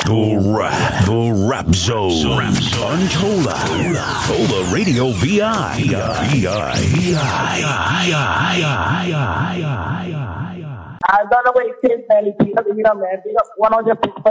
The Rap Zone. On Tola Radio VI. I don't know what it is, man. Big up, man. Big up 100%.